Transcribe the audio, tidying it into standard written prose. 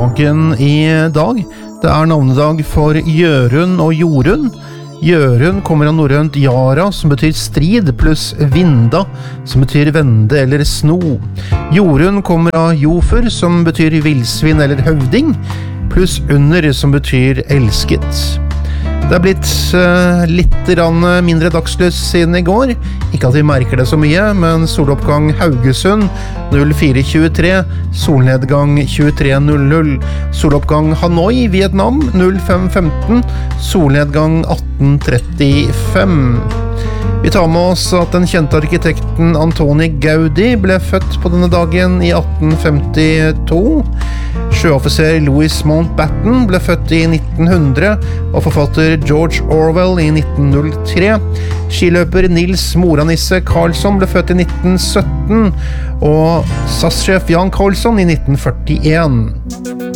Dagen i dag, det navnedag for Jørund og Jorunn. Jørund kommer av norrønt Jara, som betyr strid, pluss Vinda, som betyr vende eller sno. Jorunn kommer av Jofer, som betyr vildsvin eller høvding, pluss Under, som betyr elsket. Det blitt litt mindre dagslys siden i går. Ikke at vi merker det så mye, men soloppgang Haugesund 04.23, solnedgang 23.00. Soloppgang Hanoi, Vietnam 05.15, solnedgang 18.35. Vi tar med oss at den kjente arkitekten Antoni Gaudi ble født på denne dagen i 1852. Sjøoffiser Louis Mountbatten ble født i 1900, og forfatter George Orwell i 1903. Skiløper Nils Moranisse Karlsson ble født i 1917, og SAS-sjef Jan Karlsson i 1941.